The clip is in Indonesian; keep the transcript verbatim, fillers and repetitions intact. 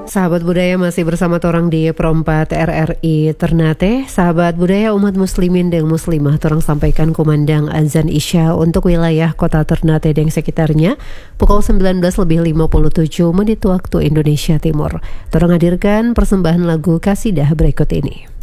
Sahabat budaya masih bersama torang di Perempat R R I Ternate. Sahabat budaya umat muslimin dan muslimah, torang sampaikan kumandang azan isya untuk wilayah kota Ternate dan sekitarnya pukul sembilan belas lebih lima puluh tujuh menit waktu Indonesia Timur. Torang hadirkan persembahan lagu kasidah berikut ini.